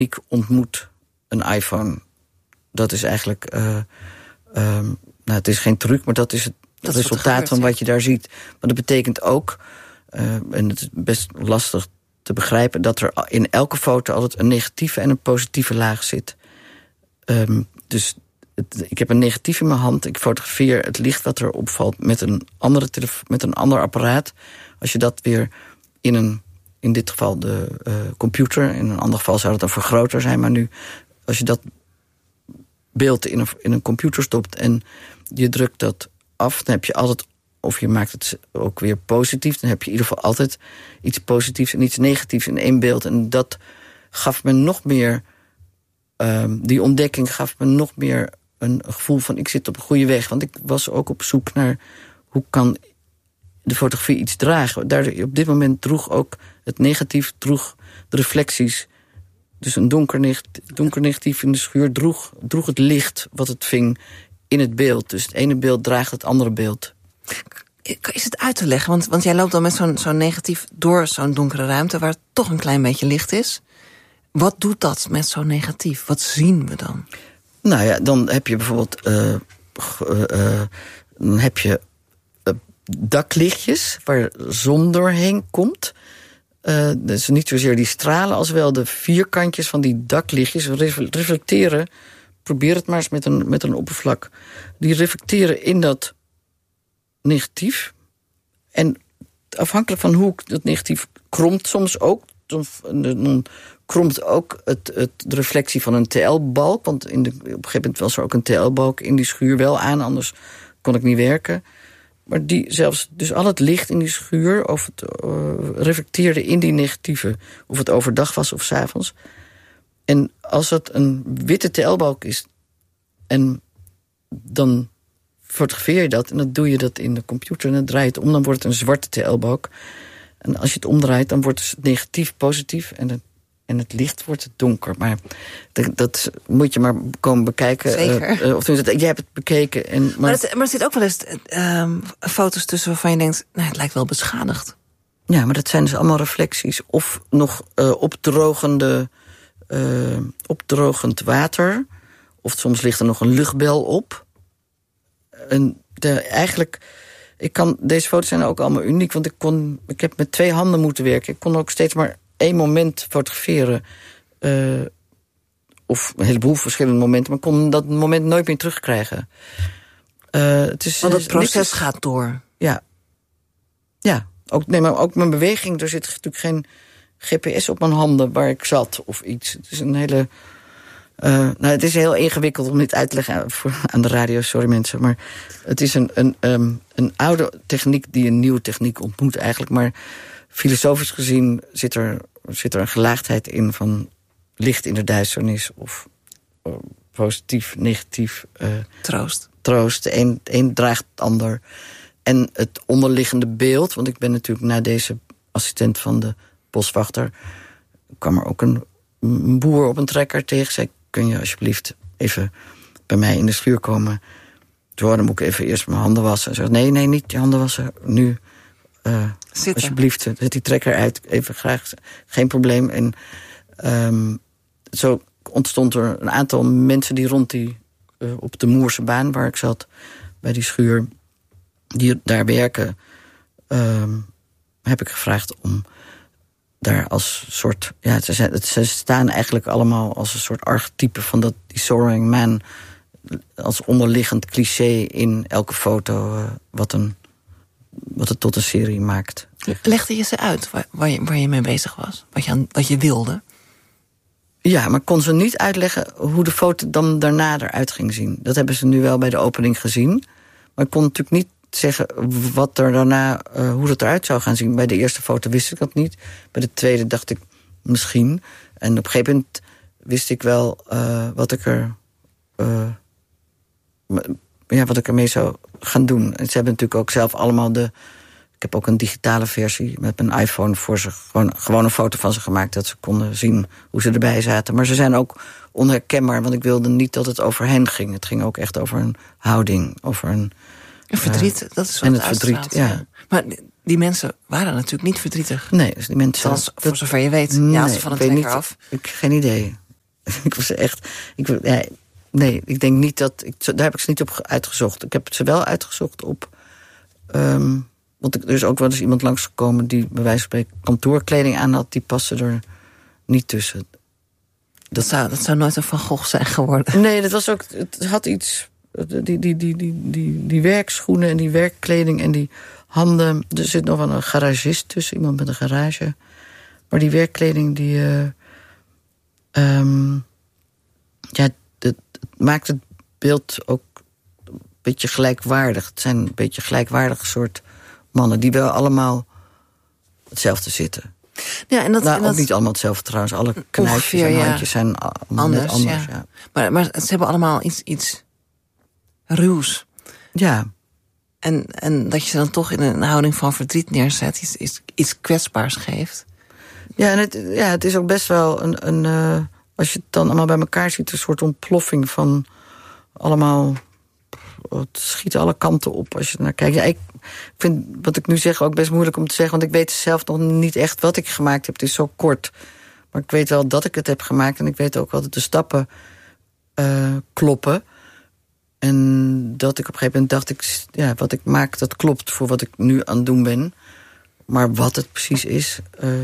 ontmoet een iPhone. Dat is eigenlijk... het is geen truc, maar dat is het resultaat van wat je daar ziet. Maar dat betekent ook, en het is best lastig te begrijpen... dat er in elke foto altijd een negatieve en een positieve laag zit. Dus ik heb een negatief in mijn hand. Ik fotografeer het licht wat er opvalt met een ander apparaat. Als je dat weer in dit geval de computer... in een ander geval zou het een vergroter zijn... maar nu, als je dat beeld in een computer stopt... en je drukt dat af, dan heb je altijd... of je maakt het ook weer positief... dan heb je in ieder geval altijd iets positiefs en iets negatiefs in één beeld. En dat gaf me nog meer... die ontdekking gaf me nog meer een gevoel van... ik zit op een goede weg. Want ik was ook op zoek naar... hoe kan de fotografie iets dragen. Op dit moment droeg ook het negatief... droeg de reflecties... Dus een donker negatief in de schuur droeg het licht wat het ving in het beeld. Dus het ene beeld draagt het andere beeld. Is het uit te leggen? Want jij loopt dan met zo'n negatief door zo'n donkere ruimte... waar toch een klein beetje licht is. Wat doet dat met zo'n negatief? Wat zien we dan? Nou ja, dan heb je bijvoorbeeld... dan heb je daklichtjes waar zon doorheen komt... dus niet zozeer die stralen als wel de vierkantjes van die daklichtjes reflecteren. Probeer het maar eens met een oppervlak. Die reflecteren in dat negatief. En afhankelijk van hoe dat negatief kromt soms ook. Dan kromt ook de reflectie van een TL-balk. Want op een gegeven moment was er ook een TL-balk in die schuur wel aan. Anders kon ik niet werken. Maar dus al het licht in die schuur... of het reflecteerde in die negatieve... of het overdag was of 's avonds. En als dat een witte TL-balk is... en dan fotografeer je dat... en dan doe je dat in de computer en dan draai je het om... dan wordt het een zwarte TL-balk. En als je het omdraait, dan wordt het negatief positief... en het licht wordt donker. Maar dat moet je maar komen bekijken. Zeker. Of jij hebt het bekeken. Maar er zit ook wel eens foto's tussen waarvan je denkt... nou, het lijkt wel beschadigd. Ja, maar dat zijn dus allemaal reflecties. Of nog opdrogend water. Of soms ligt er nog een luchtbel op. En deze foto's zijn ook allemaal uniek. Want ik heb met 2 handen moeten werken. Ik kon ook steeds maar 1 moment fotograferen. Of een heleboel verschillende momenten. Maar ik kon dat moment nooit meer terugkrijgen. Want het proces gaat door. Ja. Ja. Maar ook mijn beweging. Er zit natuurlijk geen GPS op mijn handen waar ik zat of iets. Het is een hele... het is heel ingewikkeld om dit uit te leggen aan de radio. Sorry mensen. Maar het is een oude techniek die een nieuwe techniek ontmoet eigenlijk. Maar filosofisch gezien zit er een gelaagdheid in van licht in de duisternis of positief, negatief. Troost. De een draagt het ander. En het onderliggende beeld, want ik ben natuurlijk na deze assistent van de boswachter... kwam er ook een boer op een trekker tegen. Zei, kun je alsjeblieft even bij mij in de schuur komen? Toen dan moet ik even eerst mijn handen wassen. Zei, nee, niet je handen wassen. Nu, alsjeblieft, zet die trekker uit. Even graag, geen probleem. En zo ontstond er een aantal mensen die rond op de Moerse baan waar ik zat, bij die schuur, die daar werken, heb ik gevraagd om daar als soort... Ja, ze staan eigenlijk allemaal als een soort archetype van die soaring man, als onderliggend cliché in elke foto wat het tot een serie maakt. Legde je ze uit waar je mee bezig was? Wat je wilde? Ja, maar kon ze niet uitleggen hoe de foto dan daarna eruit ging zien. Dat hebben ze nu wel bij de opening gezien. Maar ik kon natuurlijk niet zeggen wat er daarna, hoe dat eruit zou gaan zien. Bij de eerste foto wist ik dat niet. Bij de tweede dacht ik misschien. En op een gegeven moment wist ik wel wat ik ermee zou gaan doen. En ze hebben natuurlijk ook zelf allemaal ik heb ook een digitale versie met mijn iPhone voor ze gewoon een foto van ze gemaakt, dat ze konden zien hoe ze erbij zaten. Maar ze zijn ook onherkenbaar, want ik wilde niet dat het over hen ging. Het ging ook echt over een houding, over een verdriet, dat is wat en het verdriet, ja. Maar die mensen waren natuurlijk niet verdrietig. Nee, dus die mensen... Voor zover je weet, ja, ze van het trekker af. Ik geen idee. Ik was echt... Nee, ik denk niet dat... Daar heb ik ze niet op uitgezocht. Ik heb ze wel uitgezocht op... want er is ook wel eens iemand langsgekomen... die bij wijze van spreken kantoorkleding aan had. Die paste er niet tussen. Dat zou nooit een Van Gogh zijn geworden. Nee, dat was ook... Het had iets... Die werkschoenen en die werkkleding en die handen... Er zit nog wel een garagist tussen. Iemand met een garage. Maar die werkkleding, die... het maakt het beeld ook een beetje gelijkwaardig. Het zijn een beetje gelijkwaardige soort mannen... die wel allemaal hetzelfde zitten. Ja, en dat ook niet allemaal hetzelfde trouwens. Alle knuisjes en handjes zijn anders. Ja. Maar ze hebben allemaal iets ruws. Ja. En dat je ze dan toch in een houding van verdriet neerzet... iets kwetsbaars geeft. Ja, en het is ook best wel een als je het dan allemaal bij elkaar ziet... een soort ontploffing van allemaal... Het schiet alle kanten op als je naar kijkt. Ja, ik vind wat ik nu zeg ook best moeilijk om te zeggen... want ik weet zelf nog niet echt wat ik gemaakt heb. Het is zo kort. Maar ik weet wel dat ik het heb gemaakt... en ik weet ook wel dat de stappen kloppen... En dat ik op een gegeven moment dacht... wat ik maak, dat klopt voor wat ik nu aan het doen ben. Maar wat het precies is...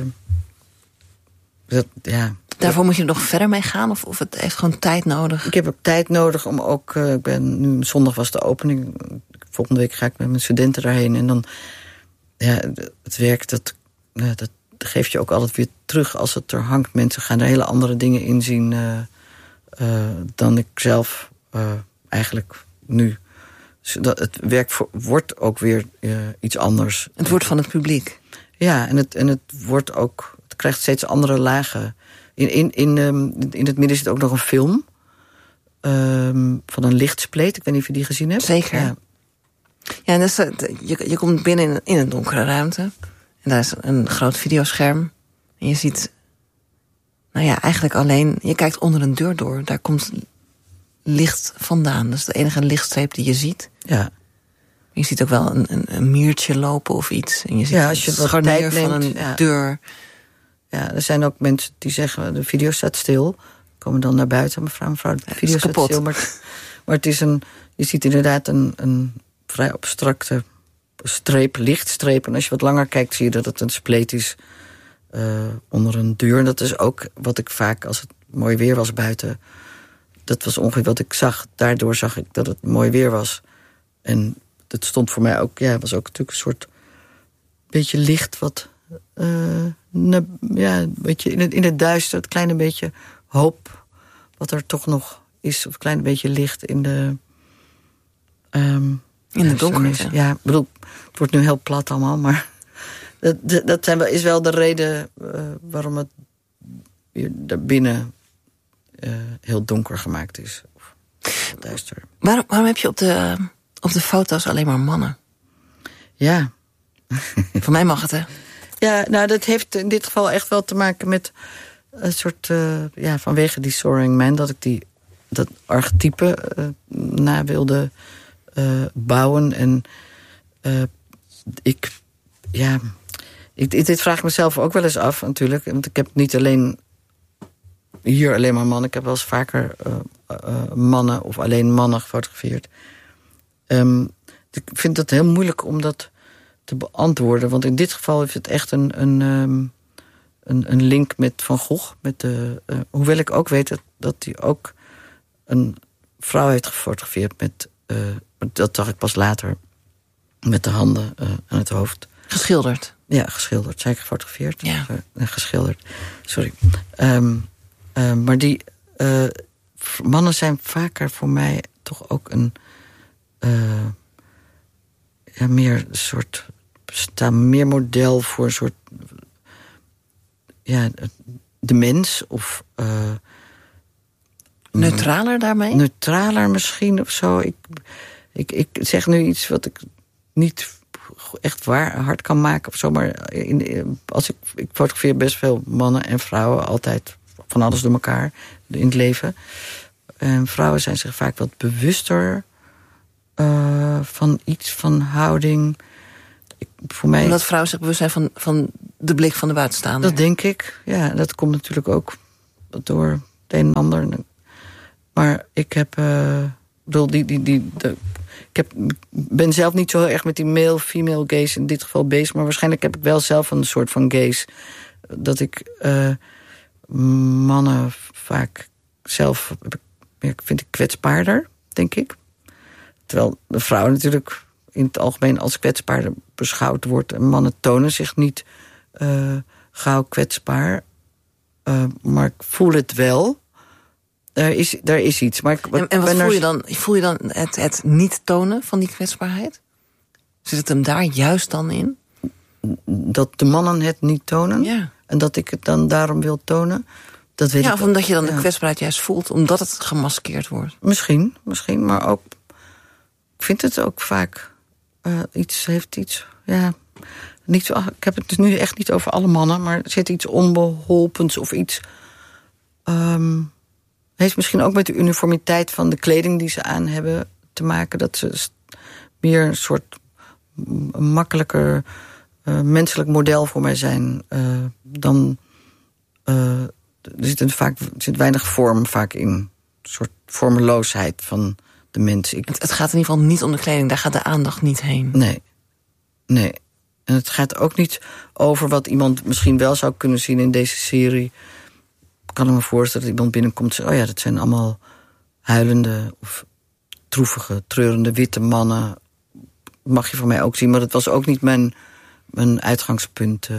Daarvoor moet je er nog verder mee gaan? Of het heeft gewoon tijd nodig? Ik heb ook tijd nodig om ook... zondag was de opening. Volgende week ga ik met mijn studenten daarheen. En dan... Ja, het werk, dat geeft je ook altijd weer terug als het er hangt. Mensen gaan er hele andere dingen in zien... dan ik zelf... eigenlijk nu. Dus het werk wordt ook weer iets anders. Het wordt van het publiek. Ja, en het wordt ook... Het krijgt steeds andere lagen. In het midden zit ook nog een film... van een lichtspleet. Ik weet niet of je die gezien hebt. Zeker. Ja, en dus, je komt binnen in een donkere ruimte. En daar is een groot videoscherm. En je ziet... eigenlijk alleen... Je kijkt onder een deur door. Daar komt... licht vandaan. Dat is de enige lichtstreep die je ziet. Ja. Je ziet ook wel een miertje lopen of iets. En je ziet als je het scharnier van een deur. Ja, er zijn ook mensen die zeggen... de video staat stil. Komen dan naar buiten. Mevrouw, de video staat stil. Maar het is je ziet inderdaad een vrij abstracte streep, lichtstreep. En als je wat langer kijkt, zie je dat het een spleet is... onder een deur. En dat is ook wat ik vaak, als het mooi weer was buiten... Dat was ongeveer wat ik zag. Daardoor zag ik dat het mooi weer was. En dat stond voor mij ook... Ja, was ook natuurlijk een soort... beetje licht wat... een beetje in het duister. Het kleine beetje hoop... wat er toch nog is. Of een klein beetje licht in de... in de donkerte. Ja, ik bedoel... Het wordt nu heel plat allemaal, maar... Dat is wel de reden waarom het... daarbinnen... heel donker gemaakt is. Of duister. Waarom heb je op de foto's alleen maar mannen? Ja. Voor mij mag het, hè? Ja, nou, dat heeft in dit geval echt wel te maken met... een soort... vanwege die Soaring Man... dat ik dat archetype na wilde bouwen. En dit vraag ik mezelf ook wel eens af, natuurlijk. Want ik heb niet alleen... hier alleen maar mannen. Ik heb wel eens vaker mannen of alleen mannen gefotografeerd. Ik vind het heel moeilijk om dat te beantwoorden. Want in dit geval heeft het echt een link met Van Gogh. Hoewel ik ook weet dat hij ook een vrouw heeft gefotografeerd. Dat zag ik pas later. Met de handen aan het hoofd. Geschilderd? Ja, geschilderd. Zij gefotografeerd? Ja. Geschilderd. Sorry. Maar die mannen zijn vaker voor mij toch ook een... meer een soort... staan meer model voor een soort... de mens of... neutraler daarmee? Neutraler misschien of zo. Ik zeg nu iets wat ik niet echt hard kan maken of zo. Maar ik fotografeer best veel mannen en vrouwen. Altijd van alles door elkaar in het leven. En vrouwen zijn zich vaak wat bewuster van iets, van houding. Voor mij... Omdat vrouwen zich bewust zijn van de blik van de buitenstaander. Dat denk ik. Ja, dat komt natuurlijk ook door het een en ander. Maar ik heb... ben zelf niet zo heel erg met die male-female gaze in dit geval bezig. Maar waarschijnlijk heb ik wel zelf een soort van gaze. Dat ik mannen vaak zelf... vind ik kwetsbaarder, denk ik. Terwijl de vrouw natuurlijk in het algemeen als kwetsbaarder beschouwd wordt. En mannen tonen zich niet gauw kwetsbaar. Maar ik voel het wel. Daar is iets. Maar en wat voel je dan? Voel je dan het niet tonen van die kwetsbaarheid? Zit het hem daar juist dan in? Dat de mannen het niet tonen? Ja. En dat ik het dan daarom wil tonen? Dat weet ik of omdat je dan de kwetsbaarheid juist voelt, omdat het gemaskeerd wordt. Misschien, maar ook... Ik vind het ook vaak heeft iets... Ja, niet zo, ik heb het dus nu echt niet over alle mannen, maar er zit iets onbeholpens of iets... heeft misschien ook met de uniformiteit van de kleding die ze aan hebben te maken. Dat ze meer een soort makkelijker menselijk model voor mij zijn dan... Er zit weinig vorm vaak in. Een soort vormeloosheid van de mens. Het gaat in ieder geval niet om de kleding. Daar gaat de aandacht niet heen. Nee. En het gaat ook niet over wat iemand misschien wel zou kunnen zien in deze serie. Ik kan me voorstellen dat iemand binnenkomt en zegt... oh ja, dat zijn allemaal huilende of droevige, treurende witte mannen. Mag je van mij ook zien. Maar dat was ook niet mijn uitgangspunt.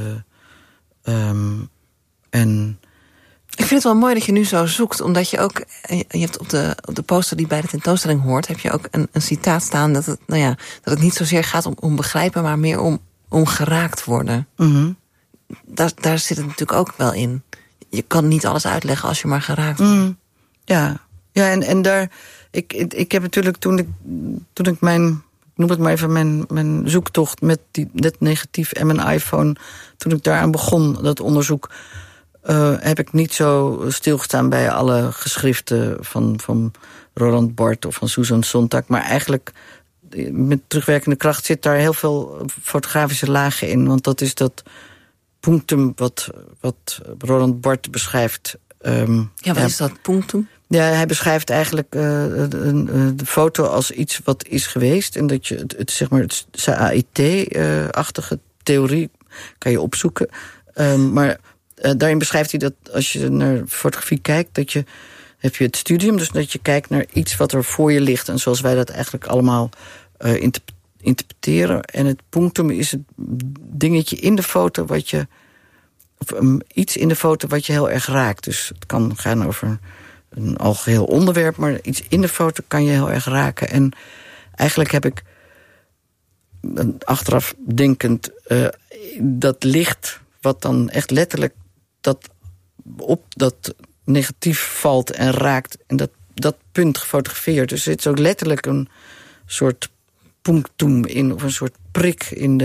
En... Ik vind het wel mooi dat je nu zo zoekt, omdat je ook... Je hebt op de poster die bij de tentoonstelling hoort... heb je ook een citaat staan dat het niet zozeer gaat om begrijpen... maar meer om geraakt worden. Mm-hmm. Daar zit het natuurlijk ook wel in. Je kan niet alles uitleggen als je maar geraakt wordt. Mm. Ja, en daar... Ik heb natuurlijk toen ik mijn... Ik noem het maar even mijn zoektocht met dit negatief en mijn iPhone... toen ik daaraan begon, dat onderzoek... heb ik niet zo stilgestaan bij alle geschriften van Roland Barthes of van Susan Sontag. Maar eigenlijk met terugwerkende kracht zit daar heel veel fotografische lagen in. Want dat is dat punctum wat Roland Barthes beschrijft. Wat is dat punctum? Ja, hij beschrijft eigenlijk de foto als iets wat is geweest. En dat je het zeg maar het SAIT-achtige theorie kan je opzoeken. Maar daarin beschrijft hij dat als je naar fotografie kijkt... heb je het studium, dus dat je kijkt naar iets wat er voor je ligt. En zoals wij dat eigenlijk allemaal interpreteren. En het punctum is het dingetje in de foto wat je... of iets in de foto wat je heel erg raakt. Dus het kan gaan over een algeheel onderwerp... maar iets in de foto kan je heel erg raken. En eigenlijk heb ik achteraf denkend dat licht... wat dan echt letterlijk op dat negatief valt en raakt... en dat punt gefotografeerd. Dus er zit ook letterlijk een soort punctum in... of een soort prik in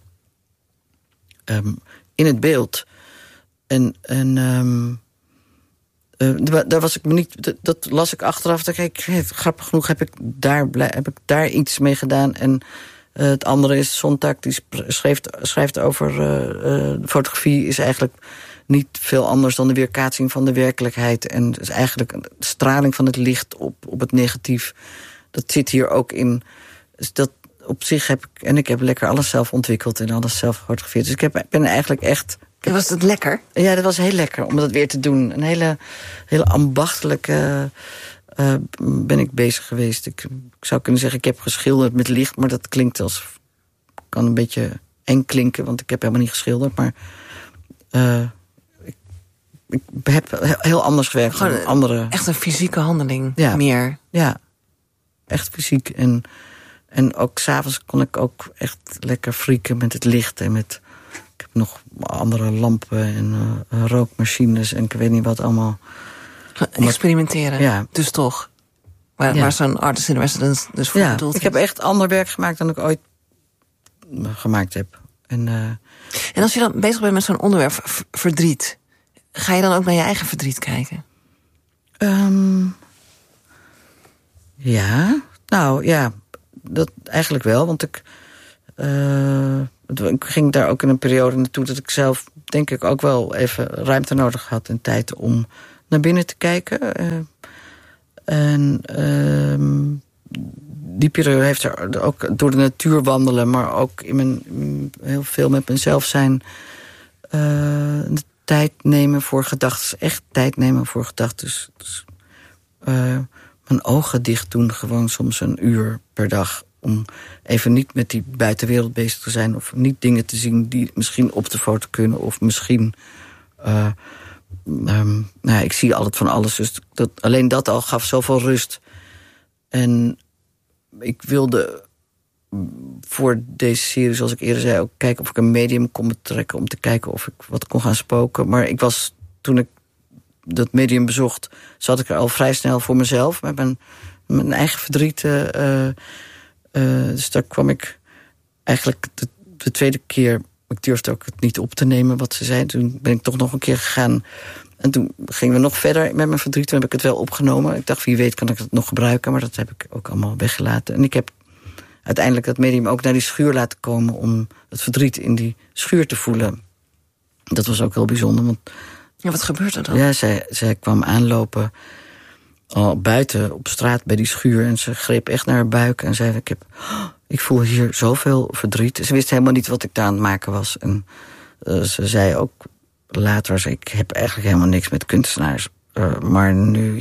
het beeld. En daar was ik me niet... Dat las ik achteraf. Grappig genoeg heb ik daar iets mee gedaan... En het andere is Sontag, die schrijft over... fotografie is eigenlijk niet veel anders dan de weerkaatsing van de werkelijkheid. En het is eigenlijk een straling van het licht op het negatief. Dat zit hier ook in. Dus dat op zich heb ik... En ik heb lekker alles zelf ontwikkeld en alles zelf gefotografeerd. Dus ik ben eigenlijk echt... Was het lekker? Ja, dat was heel lekker om dat weer te doen. Een hele ambachtelijke... ben ik bezig geweest. Ik zou kunnen zeggen, ik heb geschilderd met licht... maar dat klinkt kan een beetje eng klinken... want ik heb helemaal niet geschilderd. Maar ik heb heel anders gewerkt. Gewoon andere... Echt een fysieke handeling meer. Ja, echt fysiek. En ook 's avonds kon ik ook echt lekker frieken met het licht. En ik heb nog andere lampen en rookmachines... en ik weet niet wat allemaal... Experimenteren, ja. Dus toch. Waar zo'n artist in residence dus voor bedoeld is. Ik heb echt ander werk gemaakt dan ik ooit gemaakt heb. En als je dan bezig bent met zo'n onderwerp, verdriet... ga je dan ook naar je eigen verdriet kijken? Ja, nou ja, dat eigenlijk wel. Want ik ging daar ook in een periode naartoe... dat ik zelf, denk ik, ook wel even ruimte nodig had en tijd om naar binnen te kijken. En die periode heeft er ook door de natuur wandelen, maar ook heel veel met mezelf zijn. De tijd nemen voor gedachten, echt tijd nemen voor gedachten. Dus mijn ogen dicht doen, gewoon soms 1 uur per dag. Om even niet met die buitenwereld bezig te zijn. Of niet dingen te zien die misschien op de foto kunnen. Of misschien... ik zie altijd van alles. Dus alleen dat al gaf zoveel rust. En ik wilde voor deze serie, zoals ik eerder zei, ook kijken of ik een medium kon betrekken. Om te kijken of ik wat kon gaan spoken. Maar toen ik dat medium bezocht, zat ik er al vrij snel voor mezelf. Met mijn eigen verdriet. Dus daar kwam ik eigenlijk de tweede keer. Ik durfde ook het niet op te nemen wat ze zei. Toen ben ik toch nog een keer gegaan. En toen gingen we nog verder met mijn verdriet. Toen heb ik het wel opgenomen. Ik dacht, wie weet kan ik het nog gebruiken. Maar dat heb ik ook allemaal weggelaten. En ik heb uiteindelijk dat medium ook naar die schuur laten komen om het verdriet in die schuur te voelen. Dat was ook heel bijzonder. Want ja, wat gebeurt er dan? Ja, zij kwam aanlopen al buiten op straat bij die schuur. En ze greep echt naar haar buik en zei, ik voel hier zoveel verdriet. Ze wist helemaal niet wat ik daar aan het maken was. En ze zei ook later, ik heb eigenlijk helemaal niks met kunstenaars. Maar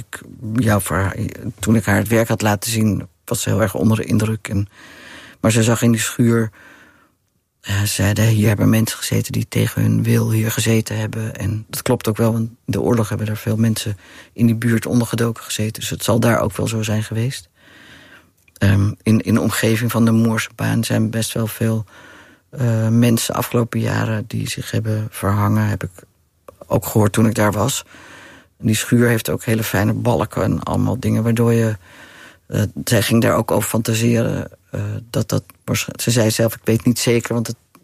toen ik haar het werk had laten zien, was ze heel erg onder de indruk. Maar ze zag in die schuur, zeiden, hier hebben mensen gezeten die tegen hun wil hier gezeten hebben. En dat klopt ook wel, want in de oorlog hebben er veel mensen in die buurt ondergedoken gezeten. Dus het zal daar ook wel zo zijn geweest. In de omgeving van de Moorsebaan zijn best wel veel mensen afgelopen jaren die zich hebben verhangen. Heb ik ook gehoord toen ik daar was. En die schuur heeft ook hele fijne balken en allemaal dingen waardoor je... zij ging daar ook over fantaseren. Ze zei zelf, ik weet niet zeker,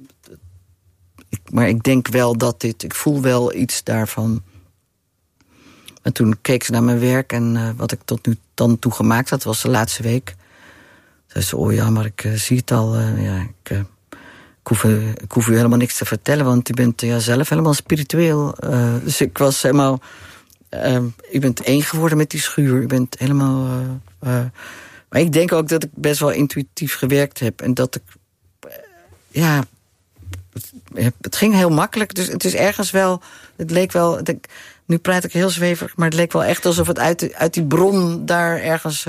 maar ik denk wel dat ik voel wel iets daarvan. En toen keek ze naar mijn werk en wat ik tot nu dan toe gemaakt had, was de laatste week. Zei ze, oh ja, maar ik zie het al. Ik hoef u helemaal niks te vertellen, want u bent zelf helemaal spiritueel. Dus ik was helemaal... u bent één geworden met die schuur. U bent helemaal... maar ik denk ook dat ik best wel intuïtief gewerkt heb. En dat ik... het ging heel makkelijk. Dus het is ergens wel... Het leek wel... Nu praat ik heel zweverig, maar het leek wel echt alsof het uit die bron daar ergens...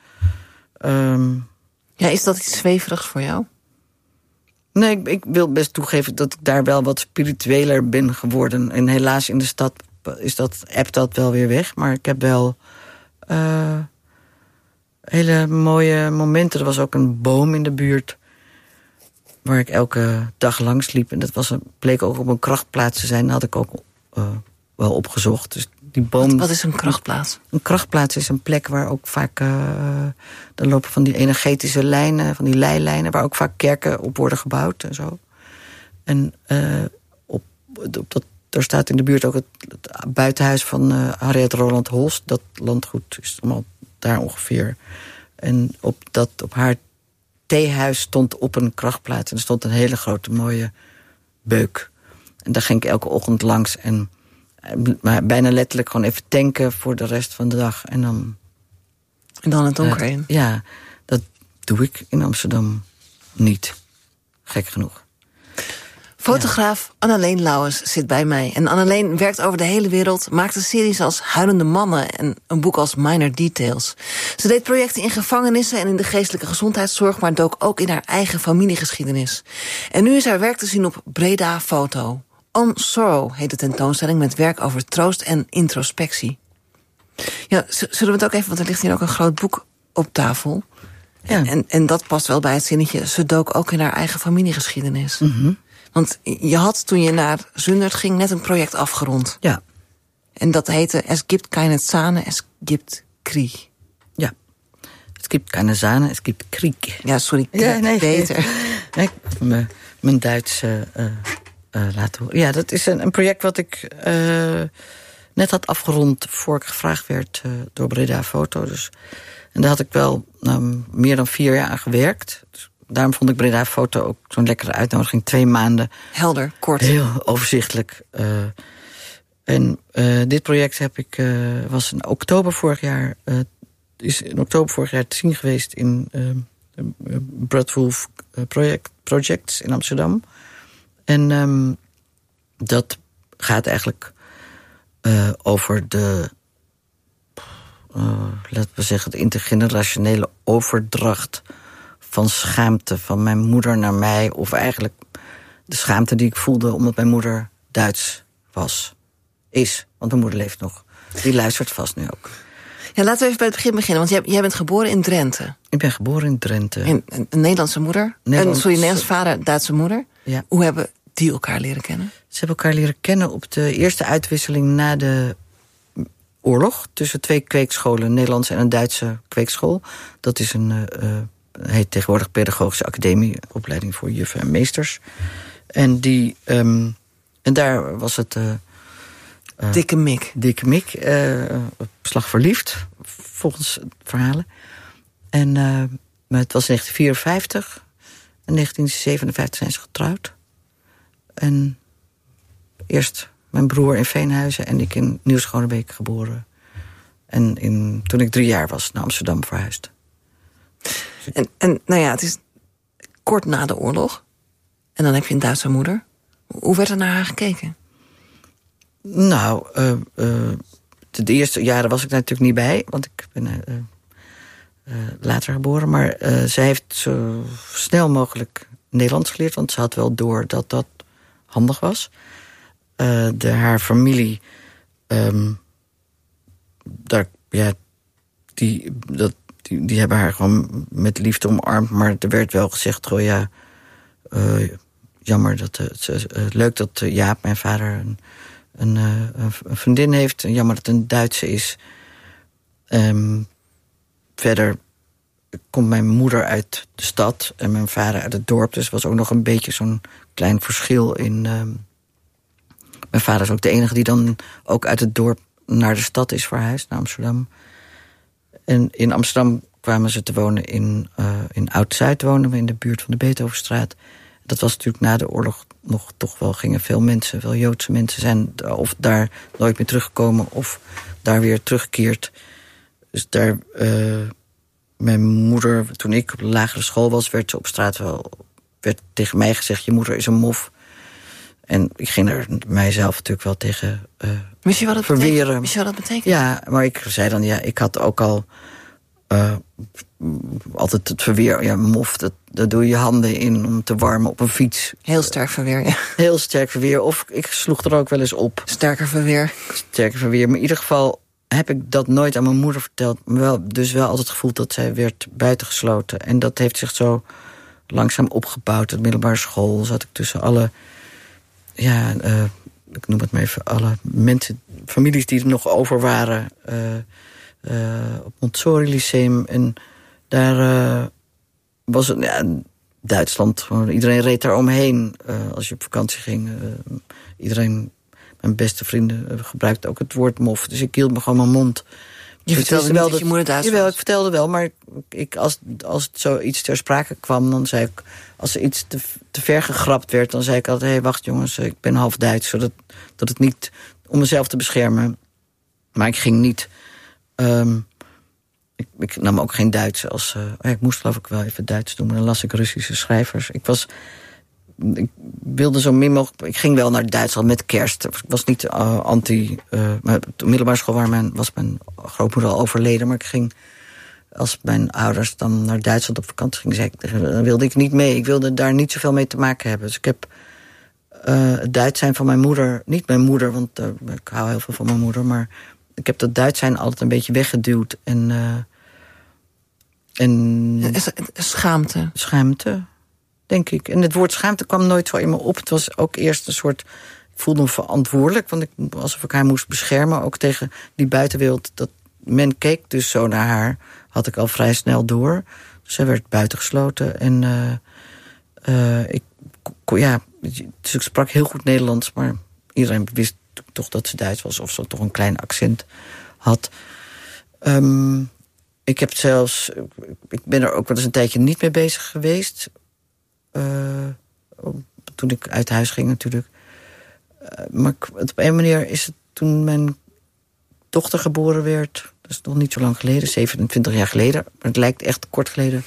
is dat iets zweverigs voor jou? Nee, ik wil best toegeven dat ik daar wel wat spiritueler ben geworden. En helaas in de stad appt dat wel weer weg. Maar ik heb wel hele mooie momenten. Er was ook een boom in de buurt waar ik elke dag langs liep. En dat bleek ook op een krachtplaats te zijn. Dat had ik ook wel opgezocht. Dus die boom... Wat is een krachtplaats? Een krachtplaats is een plek waar ook vaak... er lopen van die energetische lijnen, van die leilijnen... waar ook vaak kerken op worden gebouwd en zo. En er staat in de buurt ook het buitenhuis van Harriet Roland Holst. Dat landgoed is allemaal daar ongeveer. En op haar theehuis stond op een krachtplaats. En er stond een hele grote mooie beuk. En daar ging ik elke ochtend langs en... Maar bijna letterlijk gewoon even tanken voor de rest van de dag. En dan het donker in? Ja, dat doe ik in Amsterdam niet. Gek genoeg. Fotograaf Anneleen Lauwers zit bij mij. En Anneleen werkt over de hele wereld, maakte series als Huilende Mannen en een boek als Minor Details. Ze deed projecten in gevangenissen en in de geestelijke gezondheidszorg, maar dook ook in haar eigen familiegeschiedenis. En nu is haar werk te zien op Breda Foto. On Sorrow heet de tentoonstelling, met werk over troost en introspectie. Ja, zullen we het ook even, want er ligt hier ook een groot boek op tafel. Ja. En dat past wel bij het zinnetje, ze dook ook in haar eigen familiegeschiedenis. Mm-hmm. Want je had, toen je naar Zundert ging, net een project afgerond. Ja. En dat heette Es gibt keine Sahne, es gibt Krieg. Ja. Es gibt keine Sahne, es gibt Krieg. Ja, sorry, beter. Mijn Duits... laten horen. Ja, dat is een project wat ik net had afgerond voor ik gevraagd werd door Breda Foto. Dus, en daar had ik wel meer dan 4 jaar aan gewerkt. Dus daarom vond ik Breda Foto ook zo'n lekkere uitnodiging. 2 maanden. Helder, kort. Heel overzichtelijk. En dit project was in oktober vorig jaar... is in oktober vorig jaar te zien geweest in Bradwolf Projects in Amsterdam. En dat gaat eigenlijk over de... laten we zeggen, de intergenerationele overdracht van schaamte van mijn moeder naar mij. Of eigenlijk de schaamte die ik voelde omdat mijn moeder Duits is. Want mijn moeder leeft nog. Die luistert vast nu ook. Ja, laten we even bij het begin beginnen. Want jij bent geboren in Drenthe. Ik ben geboren in Drenthe. Een Nederlandse moeder? Nederlands vader, Duitse moeder. Ja. Hoe hebben die elkaar leren kennen? Ze hebben elkaar leren kennen op de eerste uitwisseling na de oorlog. Tussen 2 kweekscholen, een Nederlandse en een Duitse kweekschool. Dat is heet tegenwoordig Pedagogische Academie, opleiding voor juffen en meesters. En en daar was het... Dikke Mik. Dikke Mik, op slag verliefd, volgens verhalen. En maar het was 1954. En 1957 zijn ze getrouwd. En eerst mijn broer in Veenhuizen en ik in Nieuw-Schonebeek geboren. En toen ik 3 jaar was, naar Amsterdam verhuisd. En nou ja, het is kort na de oorlog. En dan heb je een Duitse moeder. Hoe werd er naar haar gekeken? Nou, de eerste jaren was ik daar natuurlijk niet bij. Want ik ben later geboren. Maar zij heeft zo snel mogelijk Nederlands geleerd. Want ze had wel door dat dat handig was. Haar familie... Die hebben haar gewoon met liefde omarmd. Maar er werd wel gezegd, jammer leuk dat Jaap, mijn vader, een vriendin heeft. Jammer dat het een Duitse is. Verder komt mijn moeder uit de stad en mijn vader uit het dorp. Dus er was ook nog een beetje zo'n klein verschil in... Mijn vader is ook de enige die dan ook uit het dorp naar de stad is verhuisd, naar Amsterdam. En in Amsterdam kwamen ze te wonen in Oud-Zuid, woonden we in de buurt van de Beethovenstraat. Dat was natuurlijk na de oorlog nog toch wel, gingen veel mensen, veel Joodse mensen zijn of daar nooit meer teruggekomen of daar weer teruggekeerd. Dus daar, mijn moeder, toen ik op de lagere school was, werd tegen mij gezegd, je moeder is een mof. En ik ging er mijzelf natuurlijk wel tegen Wist je wat het verweren. Wist je wat dat betekent? Ja, maar ik zei dan, ik had ook al altijd het verweer. Ja, mof, daar doe je handen in om te warmen op een fiets. Heel sterk verweer, ja. Heel sterk verweer. Of ik sloeg er ook wel eens op. Sterker verweer. Sterker verweer. Maar in ieder geval heb ik dat nooit aan mijn moeder verteld. Maar dus wel altijd gevoeld dat zij werd buitengesloten. En dat heeft zich zo langzaam opgebouwd. De middelbare school zat ik tussen alle... ik noem het maar even, alle mensen, families die er nog over waren, op Montessori Lyceum. En daar was het, Duitsland, iedereen reed daar omheen als je op vakantie ging. Mijn beste vrienden gebruikten ook het woord mof. Dus ik hield me gewoon mijn mond. Je vertelde wel dat je moeder Duits was? Jawel, ik vertelde wel, maar als het zoiets ter sprake kwam, dan zei ik, als er iets te ver gegrapt werd, dan zei ik altijd, hey, wacht jongens, ik ben half Duits, zodat het niet, om mezelf te beschermen. Maar ik ging niet, ik nam ook geen Duits als, ik moest geloof ik wel even Duits doen, maar dan las ik Russische schrijvers. Ik wilde zo min mogelijk... Ik ging wel naar Duitsland met kerst. Ik was niet anti... maar op de middelbare school was mijn grootmoeder al overleden. Maar ik ging, als mijn ouders dan naar Duitsland op vakantie gingen, dan wilde ik niet mee. Ik wilde daar niet zoveel mee te maken hebben. Dus ik heb het Duits zijn van mijn moeder... Niet mijn moeder, want ik hou heel veel van mijn moeder. Maar ik heb dat Duits zijn altijd een beetje weggeduwd. Schaamte. Schaamte. Denk ik. En het woord schaamte kwam nooit zo in me op. Het was ook eerst een soort... Ik voelde me verantwoordelijk, want alsof ik haar moest beschermen. Ook tegen die buitenwereld. Dat men keek dus zo naar haar. Had ik al vrij snel door. Dus zij werd buitengesloten. En dus ik sprak heel goed Nederlands. Maar iedereen wist toch dat ze Duits was. Of ze toch een klein accent had. Ik ben er ook wel eens een tijdje niet mee bezig geweest... toen ik uit huis ging natuurlijk. Maar op een manier is het toen mijn dochter geboren werd. Dat is nog niet zo lang geleden, 27 jaar geleden. Maar het lijkt echt kort geleden.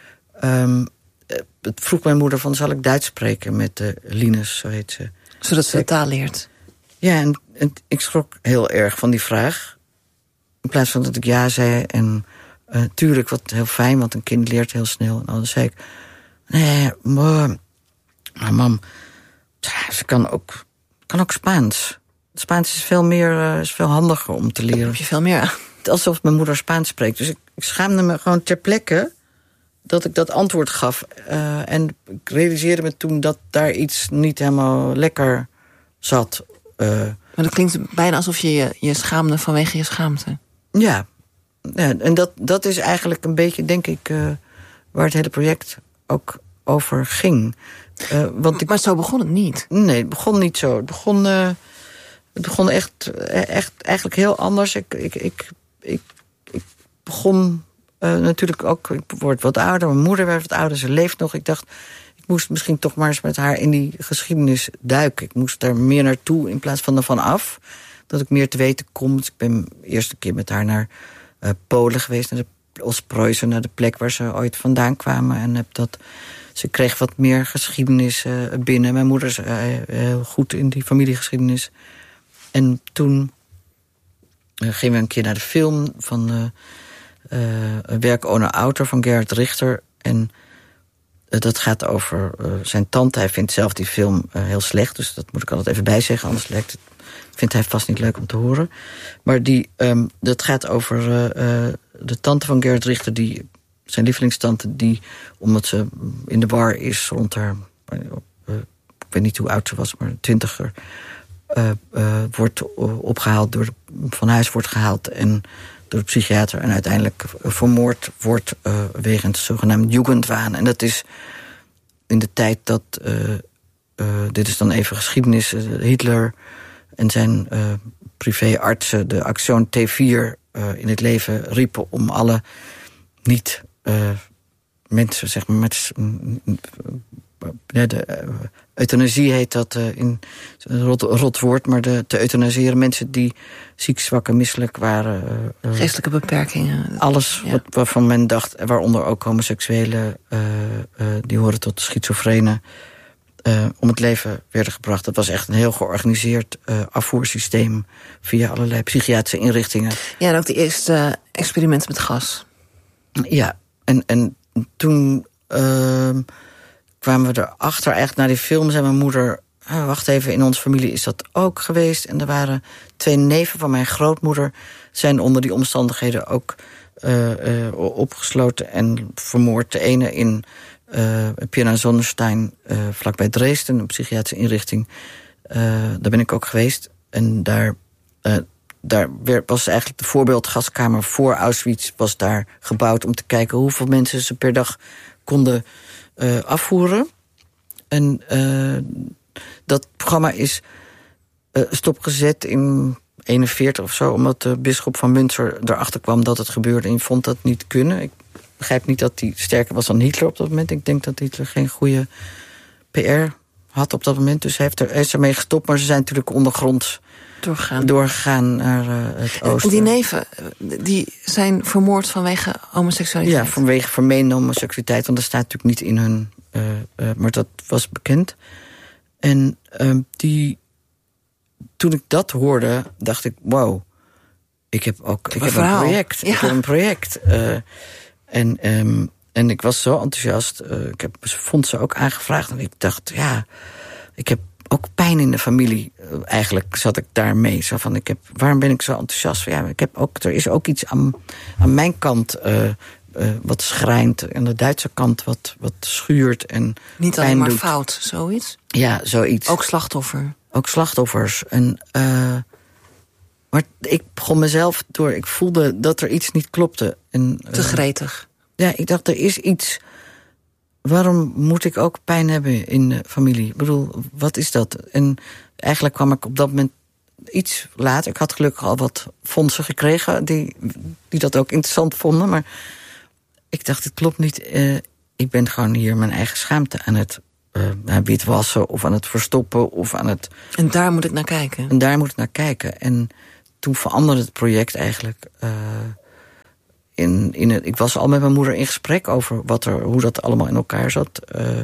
Het vroeg mijn moeder van, zal ik Duits spreken met Linus, zo heet ze. Zodat ze de taal leert. Ja, en ik schrok heel erg van die vraag. In plaats van dat ik ja zei. En tuurlijk, wat heel fijn, want een kind leert heel snel. En dan zei ik, nee, maar mam, ze kan ook Spaans. Spaans is veel handiger om te leren. Heb je veel meer aan. Alsof mijn moeder Spaans spreekt. Dus ik schaamde me gewoon ter plekke dat ik dat antwoord gaf. En ik realiseerde me toen dat daar iets niet helemaal lekker zat. Maar dat klinkt bijna alsof je schaamde vanwege je schaamte. Ja, en dat is eigenlijk een beetje, denk ik, waar het hele project ook over ging. Maar zo begon het niet. Nee, het begon niet zo. Het begon echt eigenlijk heel anders. Ik begon natuurlijk ook, ik word wat ouder, mijn moeder werd wat ouder, ze leeft nog. Ik dacht, ik moest misschien toch maar eens met haar in die geschiedenis duiken. Ik moest daar meer naartoe in plaats van ervan af. Dat ik meer te weten kom. Dus ik ben de eerste keer met haar naar Polen geweest, naar de Oost-Preußen, naar de plek waar ze ooit vandaan kwamen. En ze kreeg wat meer geschiedenis binnen. Mijn moeder is heel goed in die familiegeschiedenis. En toen gingen we een keer naar de film van Werk ohne Autor van Gerhard Richter. En dat gaat over zijn tante. Hij vindt zelf die film heel slecht, dus dat moet ik altijd even bijzeggen. Anders vindt hij vast niet leuk om te horen. Maar dat gaat over de tante van Gerhard Richter, zijn lievelingstante, die, omdat ze in de war is rond haar, ik weet niet hoe oud ze was, maar 20er, wordt opgehaald, van huis wordt gehaald en door de psychiater en uiteindelijk vermoord wordt wegens zogenaamd Jugendwahn. En dat is in de tijd dat, dit is dan even geschiedenis, Hitler en zijn privéartsen de Aktion T4 in het leven riepen om alle niet mensen, zeg maar, met de euthanasie heet dat in rot woord, maar te euthanaseren mensen die ziek, zwak en misselijk waren. Geestelijke beperkingen. Alles waarvan men dacht, waaronder ook homoseksuelen, die horen tot schizofrenen, om het leven werden gebracht. Dat was echt een heel georganiseerd afvoersysteem via allerlei psychiatrische inrichtingen. Ja, en ook die eerste experimenten met gas. Ja, en toen kwamen we erachter, eigenlijk na die film, zei mijn moeder, wacht even, in onze familie is dat ook geweest. En er waren 2 neven van mijn grootmoeder, zijn onder die omstandigheden ook opgesloten en vermoord. De ene in Pirna Sonnenstein, vlakbij Dresden, een psychiatrische inrichting. Daar ben ik ook geweest. En daar was eigenlijk de voorbeeldgaskamer voor Auschwitz was daar gebouwd om te kijken hoeveel mensen ze per dag konden afvoeren. En dat programma is stopgezet in 41 of zo, omdat de bisschop van Münster erachter kwam dat het gebeurde en vond dat niet kunnen. Ik begrijp niet dat hij sterker was dan Hitler op dat moment. Ik denk dat Hitler geen goede PR had op dat moment, dus hij is ermee gestopt. Maar ze zijn natuurlijk ondergronds doorgegaan naar het oosten. En die neven, die zijn vermoord vanwege homoseksualiteit? Ja, vanwege vermeende homoseksualiteit, want dat staat natuurlijk niet in hun, maar dat was bekend. En toen ik dat hoorde, dacht ik, wow, ik heb een project. Ja. Ik heb een project. En ik was zo enthousiast. Ik heb fondsen ook aangevraagd. En ik dacht, ja, ik heb ook pijn in de familie. Eigenlijk zat ik daarmee. Zo van, waarom ben ik zo enthousiast? Ja, er is ook iets aan mijn kant wat schrijnt. Aan de Duitse kant wat schuurt en niet alleen maar doet. Fout, zoiets? Ja, zoiets. Ook slachtoffer? Ook slachtoffers. Maar ik begon mezelf door. Ik voelde dat er iets niet klopte. Te gretig. Ja, ik dacht, er is iets. Waarom moet ik ook pijn hebben in de familie? Ik bedoel, wat is dat? En eigenlijk kwam ik op dat moment iets later. Ik had gelukkig al wat fondsen gekregen die dat ook interessant vonden. Maar ik dacht, het klopt niet. Ik ben gewoon hier mijn eigen schaamte aan het witwassen of aan het verstoppen of aan het... En daar moet ik naar kijken. En daar moet ik naar kijken. En toen veranderde het project eigenlijk. Ik was al met mijn moeder in gesprek over hoe dat allemaal in elkaar zat.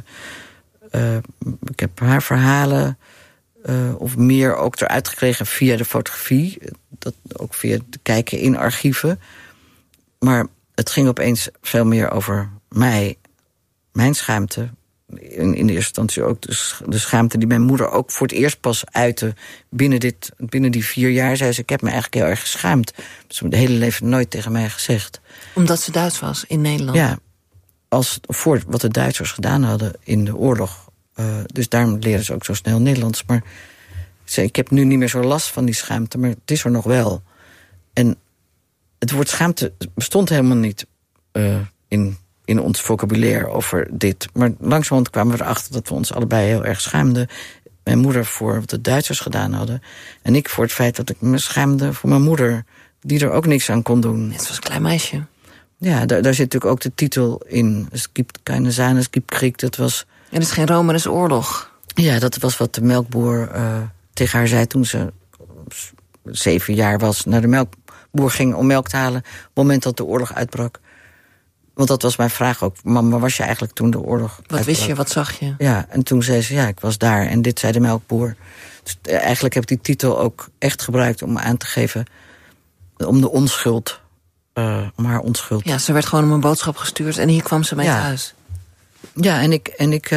Ik heb haar verhalen of meer ook eruit gekregen via de fotografie. Dat ook via het kijken in archieven. Maar het ging opeens veel meer over mij, mijn schaamte. In de eerste instantie ook de schaamte die mijn moeder ook voor het eerst pas uitte. Binnen die 4 jaar zei ze, ik heb me eigenlijk heel erg geschaamd. Ze heeft het hele leven nooit tegen mij gezegd. Omdat ze Duits was in Nederland? Ja, voor wat de Duitsers gedaan hadden in de oorlog. Dus daarom leren ze ook zo snel Nederlands. Maar ik heb nu niet meer zo last van die schaamte, maar het is er nog wel. En het woord schaamte bestond helemaal niet in ons vocabulaire over dit. Maar langzamerhand kwamen we erachter dat we ons allebei heel erg schaamden. Mijn moeder voor wat de Duitsers gedaan hadden. En ik voor het feit dat ik me schaamde voor mijn moeder, die er ook niks aan kon doen. Net zoals een klein meisje. Ja, daar zit natuurlijk ook de titel in. Es gibt keine Sahne, es gibt Krieg. Dat was... Er is geen Rome, er is oorlog. Ja, dat was wat de melkboer tegen haar zei toen ze 7 jaar was. Naar de melkboer ging om melk te halen op het moment dat de oorlog uitbrak. Want dat was mijn vraag ook. Mam, waar was je eigenlijk toen de oorlog uitbrak? Wat wist je, wat zag je? Ja, en toen zei ze, ja, ik was daar. En dit zei de melkboer. Dus eigenlijk heb ik die titel ook echt gebruikt om aan te geven, om de onschuld, om haar onschuld. Ja, ze werd gewoon om een boodschap gestuurd en hier kwam ze mee thuis. Ja, en ik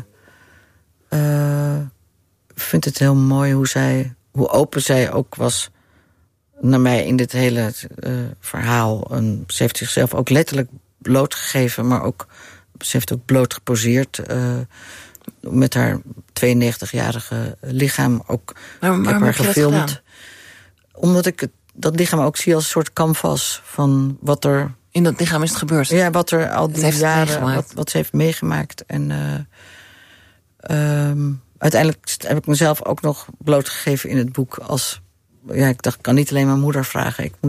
vind het heel mooi hoe open zij ook was naar mij in dit hele verhaal. Ze heeft zichzelf ook letterlijk blootgegeven, maar ook, ze heeft ook bloot geposeerd met haar 92-jarige lichaam. Ook, waarom heb je gefilmd? Dat gedaan? Omdat ik dat lichaam ook zie als een soort canvas van wat er... In dat lichaam is het gebeurd? Ja, wat er al die jaren, wat ze heeft meegemaakt. En uiteindelijk heb ik mezelf ook nog blootgegeven in het boek als... Ja, ik dacht, ik kan niet alleen mijn moeder vragen. Ik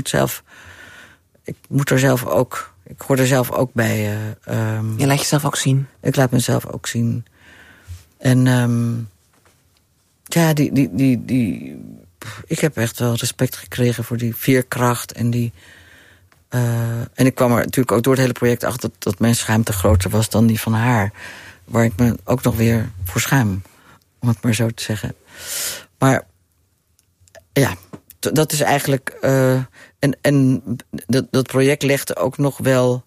hoor er zelf ook bij. Je laat jezelf ook zien? Ik laat mezelf ook zien. En ja, ik heb echt wel respect gekregen voor die veerkracht en die... en ik kwam er natuurlijk ook door het hele project achter dat mijn schaamte groter was dan die van haar. Waar ik me ook nog weer voor schaam, om het maar zo te zeggen. Maar ja, dat is eigenlijk... En dat project legde ook nog wel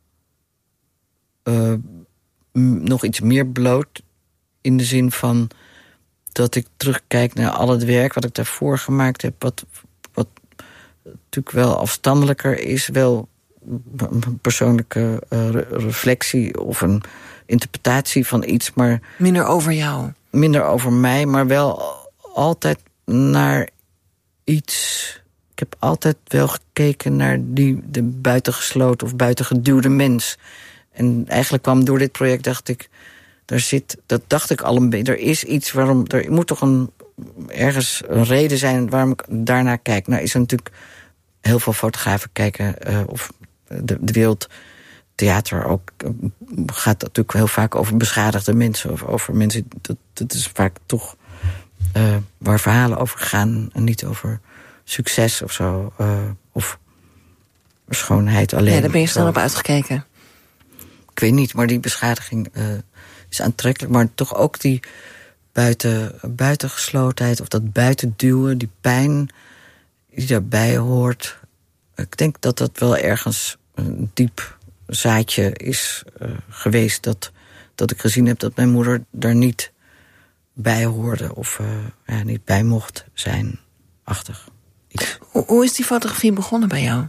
nog iets meer bloot. In de zin van dat ik terugkijk naar al het werk wat ik daarvoor gemaakt heb. Wat natuurlijk wel afstandelijker is. Wel een persoonlijke reflectie of een interpretatie van iets. Maar minder over jou. Minder over mij, maar wel altijd naar iets. Ik heb altijd wel gekeken naar de buitengesloten of buitengeduwde mens. En eigenlijk kwam door dit project, dacht ik, dat dacht ik al een beetje. Er is iets waarom, er moet toch ergens een reden zijn waarom ik daarnaar kijk. Nou is er natuurlijk heel veel fotografen kijken, of de wereldtheater ook, gaat natuurlijk heel vaak over beschadigde mensen. Of over mensen, dat is vaak toch waar verhalen over gaan en niet over succes of zo. Of schoonheid alleen. Ja, daar ben je snel op uitgekeken. Ik weet niet, maar die beschadiging is aantrekkelijk. Maar toch ook die buitengeslotenheid of dat buitenduwen, die pijn die daarbij hoort. Ik denk dat dat wel ergens een diep zaadje is geweest. Dat ik gezien heb dat mijn moeder daar niet bij hoorde. Of niet bij mocht zijn. Achtig. Hoe is die fotografie begonnen bij jou?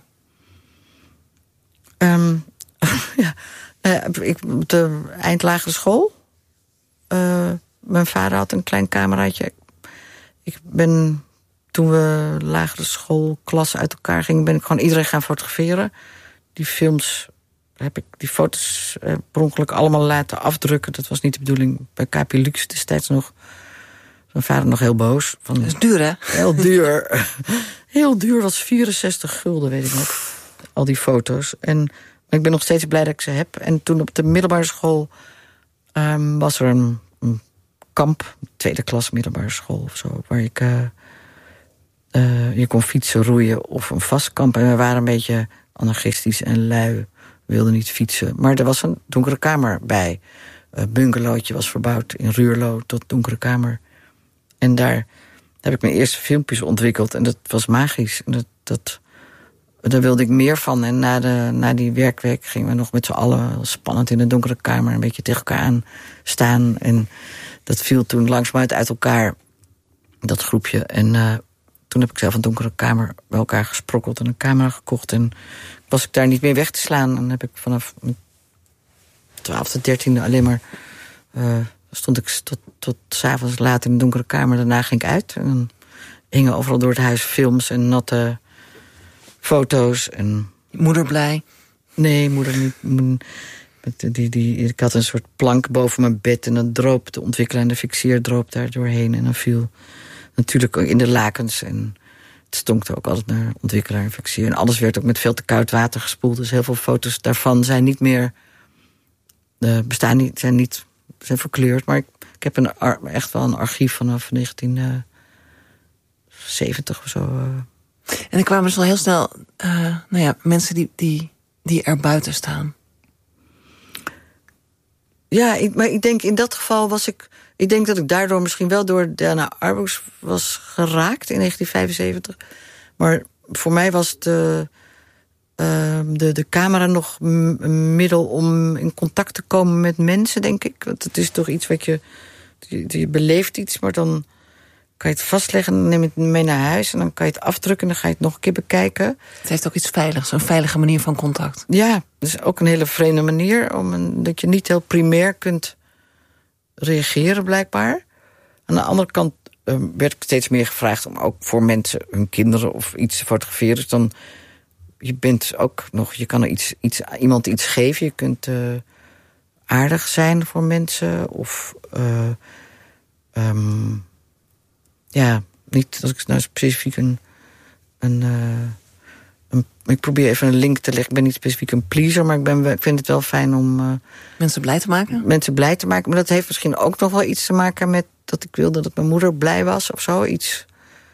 De eindlagere school. Mijn vader had een klein cameraatje. Ik ben, toen we lagere schoolklassen uit elkaar gingen, ben ik gewoon iedereen gaan fotograferen. Die foto's per ongeluk allemaal laten afdrukken. Dat was niet de bedoeling. Bij KP Lux destijds nog. Mijn vader nog heel boos. Dat is duur, hè? Heel duur. Heel duur, was 64 gulden, weet ik nog. Al die foto's. En ik ben nog steeds blij dat ik ze heb. En toen op de middelbare school was er een een kamp, tweede klas middelbare school of zo, waar ik je kon fietsen, roeien of een vast kamp. En we waren een beetje anarchistisch en lui, we wilden niet fietsen. Maar er was een donkere kamer bij. Een bungalowtje was verbouwd in Ruurlo tot donkere kamer. En daar heb ik mijn eerste filmpjes ontwikkeld. En dat was magisch. En daar wilde ik meer van. En na die werkweek gingen we nog met z'n allen spannend in de donkere kamer een beetje tegen elkaar aan staan. En dat viel toen langzamerhand uit elkaar, dat groepje. En toen heb ik zelf een donkere kamer bij elkaar gesprokkeld en een camera gekocht. En was ik daar niet meer weg te slaan. En dan heb ik vanaf mijn 12e, 13e alleen maar stond ik tot 's avonds laat in een donkere kamer. Daarna ging ik uit. En dan hingen overal door het huis films en natte foto's. En Moeder blij? Nee, moeder niet. Ik had een soort plank boven mijn bed en dan droop de ontwikkelaar en de fixeer droop daar doorheen. En dan viel natuurlijk ook in de lakens. En het stonkte ook altijd naar ontwikkelaar en fixeer. En alles werd ook met veel te koud water gespoeld. Dus heel veel foto's daarvan zijn niet meer bestaan niet, zijn verkleurd. Maar ik heb echt wel een archief vanaf 1970 of zo. En er kwamen dus al heel snel mensen die er buiten staan. Ja, maar ik denk in dat geval was ik... Ik denk dat ik daardoor misschien wel door Dana Arbus was geraakt in 1975. Maar voor mij was de camera nog een middel om in contact te komen met mensen, denk ik. Want het is toch iets wat je beleeft iets, maar dan kan je het vastleggen, dan neem je het mee naar huis en dan kan je het afdrukken en dan ga je het nog een keer bekijken. Het heeft ook iets veiligs, een veilige manier van contact. Ja, dat is ook een hele vreemde manier, dat je niet heel primair kunt reageren, blijkbaar. Aan de andere kant werd ik steeds meer gevraagd om ook voor mensen, hun kinderen of iets te fotograferen. Dus dan, je bent ook nog, je kan er iemand iets geven. Je kunt aardig zijn voor mensen. Of niet als ik nou specifiek ik probeer even een link te leggen. Ik ben niet specifiek een pleaser, maar ik vind het wel fijn om mensen blij te maken? Mensen blij te maken. Maar dat heeft misschien ook nog wel iets te maken met dat ik wilde dat mijn moeder blij was of zo. Iets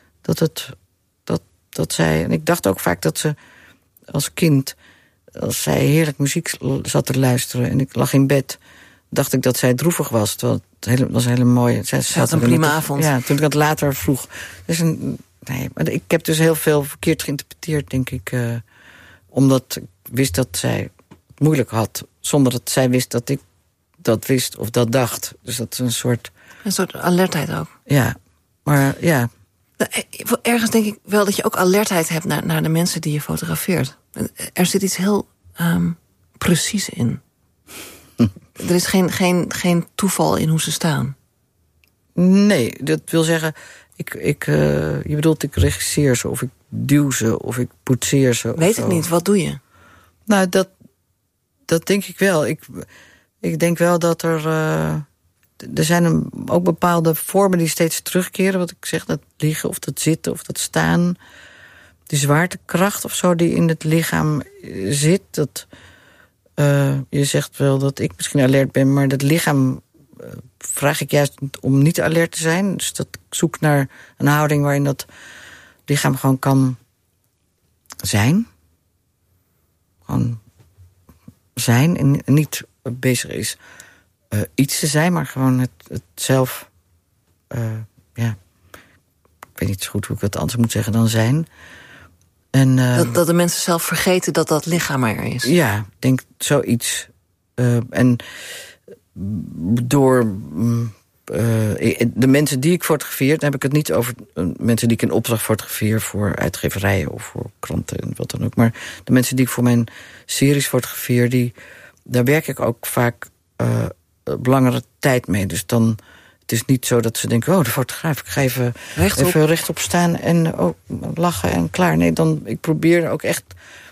dat zij... En ik dacht ook vaak dat ze als kind, als zij heerlijk muziek zat te luisteren en ik lag in bed, dacht ik dat zij droevig was. Terwijl het was een hele mooie... Zij had een prima avond. Ja, toen ik dat later vroeg. Maar ik heb dus heel veel verkeerd geïnterpreteerd, denk ik. Omdat ik wist dat zij het moeilijk had, zonder dat zij wist dat ik dat wist of dat dacht. Dus dat is een soort alertheid ook. Ja, maar ja. Ergens denk ik wel dat je ook alertheid hebt naar de mensen die je fotografeert. Er zit iets heel precies in. Er is geen toeval in hoe ze staan. Nee, dat wil zeggen, je bedoelt ik regisseer ze, of ik duw ze, of ik poetseer ze. Weet ik niet, wat doe je? Nou, dat denk ik wel. Ik denk wel dat er zijn ook bepaalde vormen die steeds terugkeren. Wat ik zeg, dat liggen of dat zitten of dat staan. Die zwaartekracht of zo die in het lichaam zit. Je zegt wel dat ik misschien alert ben, maar dat lichaam vraag ik juist om niet alert te zijn. Dus dat ik zoek naar een houding waarin dat lichaam gewoon kan zijn. Gewoon zijn en niet bezig is iets te zijn, maar gewoon het zelf... ik weet niet zo goed hoe ik het anders moet zeggen dan zijn. En, dat de mensen zelf vergeten dat dat lichaam er is. Ja, ik denk zoiets. En door de mensen die ik fotografeer, dan heb ik het niet over mensen die ik in opdracht fotografeer voor uitgeverijen of voor kranten en wat dan ook. Maar de mensen die ik voor mijn series fotografeer, daar werk ik ook vaak langere tijd mee. Dus dan, het is niet zo dat ze denken, de fotograaf, ik ga even rechtop staan en lachen en klaar. Nee, ik probeer ook echt...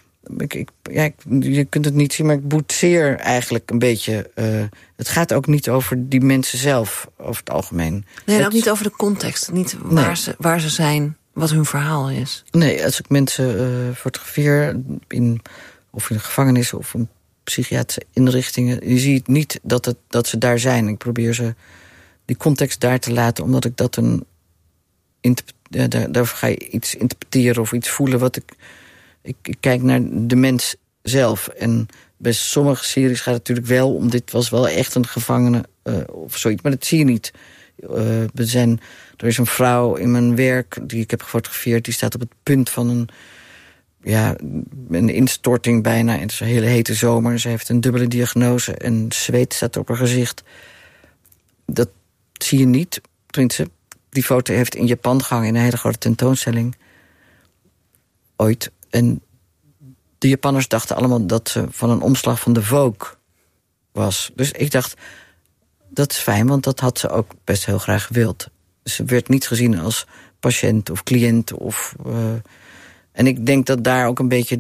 je kunt het niet zien, maar ik boetseer eigenlijk een beetje. Het gaat ook niet over die mensen zelf, over het algemeen. Nee, ook niet over de context. Niet waar ze zijn, wat hun verhaal is. Nee, als ik mensen fotografeer, of in gevangenissen of in psychiatrische inrichtingen, je ziet niet dat ze daar zijn. Ik probeer ze die context daar te laten, omdat ik dat daar ga je iets interpreteren of iets voelen. Wat ik kijk naar de mens zelf. En bij sommige series gaat het natuurlijk wel om, dit was wel echt een gevangene of zoiets, maar dat zie je niet. Er is een vrouw in mijn werk die ik heb gefotografeerd, die staat op het punt van een instorting bijna. Het is een hele hete zomer. Ze heeft een dubbele diagnose en zweet staat op haar gezicht. Dat zie je niet. Tenminste, die foto heeft in Japan gehangen in een hele grote tentoonstelling. Ooit. En de Japanners dachten allemaal dat ze van een omslag van de Vogue was. Dus ik dacht, dat is fijn, want dat had ze ook best heel graag gewild. Ze werd niet gezien als patiënt of cliënt. En ik denk dat daar ook een beetje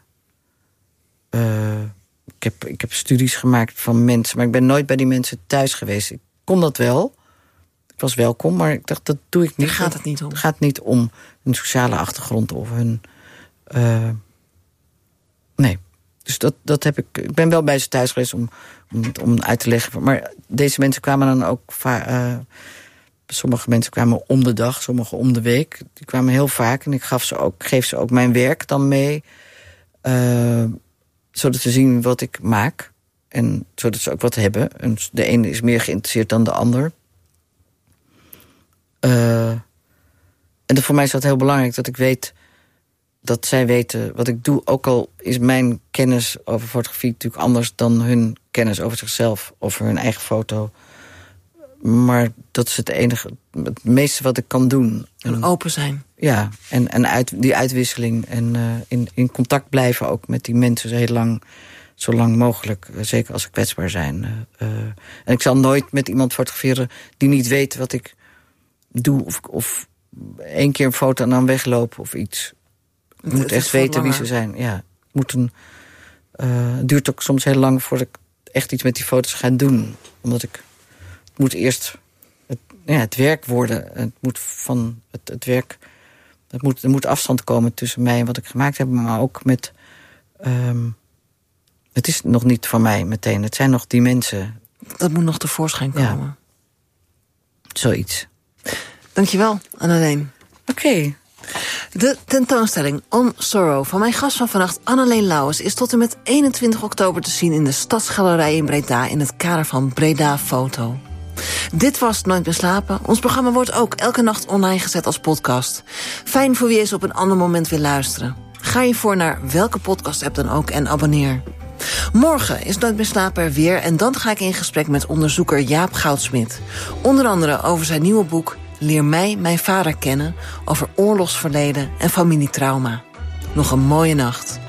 ik heb studies gemaakt van mensen, maar ik ben nooit bij die mensen thuis geweest. Ik kon dat wel. Ik was welkom, maar ik dacht, dat doe ik niet. Daar gaat het niet om. Het gaat niet om hun sociale achtergrond of hun... nee. Dus dat heb ik... Ik ben wel bij ze thuis geweest om uit te leggen. Maar deze mensen kwamen dan ook... Sommige mensen kwamen om de dag, sommige om de week. Die kwamen heel vaak en ik geef ze ook mijn werk dan mee. Zodat ze zien wat ik maak. En zodat ze ook wat hebben. En de ene is meer geïnteresseerd dan de ander. En voor mij is dat heel belangrijk dat ik weet... dat zij weten wat ik doe. Ook al is mijn kennis over fotografie natuurlijk anders... dan hun kennis over zichzelf, over hun eigen foto. Maar dat is het meeste wat ik kan doen. En open zijn. Ja, en die uitwisseling. En in contact blijven ook met die mensen zo lang mogelijk. Zeker als ze kwetsbaar zijn. En ik zal nooit met iemand fotograferen die niet weet wat ik doe. Of 1 keer een foto en dan weglopen of iets. Ik moet echt weten wie ze zijn. Ja, het duurt ook soms heel lang voordat ik echt iets met die foto's ga doen. Omdat het moet eerst het werk worden. Het moet van het werk... Er moet afstand komen tussen mij en wat ik gemaakt heb. Maar ook met... het is nog niet van mij meteen. Het zijn nog die mensen. Dat moet nog tevoorschijn komen. Ja. Zoiets. Dankjewel, Anneleen. Oké. De tentoonstelling On Sorrow van mijn gast van vannacht, Anneleen Lauwers, is tot en met 21 oktober te zien in de Stadsgalerij in Breda in het kader van Breda Foto. Dit was Nooit meer slapen. Ons programma wordt ook elke nacht online gezet als podcast. Fijn voor wie eens op een ander moment wil luisteren. Ga je voor naar welke podcast-app dan ook en abonneer. Morgen is Nooit meer slapen er weer en dan ga ik in gesprek met onderzoeker Jaap Goudsmit. Onder andere over zijn nieuwe boek Leer mij mijn vader kennen, over oorlogsverleden en familietrauma. Nog een mooie nacht.